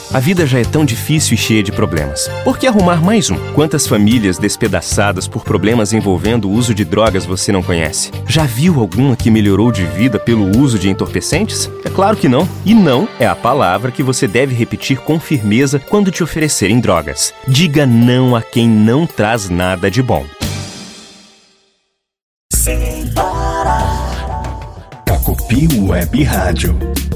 A vida já é tão difícil e cheia de problemas. Por que arrumar mais um? Quantas famílias despedaçadas por problemas envolvendo o uso de drogas você não conhece? Já viu alguma que melhorou de vida pelo uso de entorpecentes? É claro que não. E não é a palavra que você deve repetir com firmeza quando te oferecerem drogas. Diga não a quem não traz nada de bom. Sem parar. Pacopi Web Rádio.